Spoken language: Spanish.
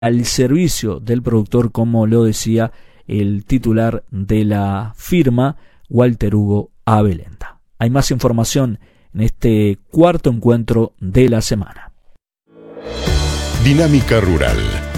al servicio del productor, como lo decía el titular de la firma, Walter Hugo Abelenda. Hay más información en este cuarto encuentro de la semana. Dinámica Rural.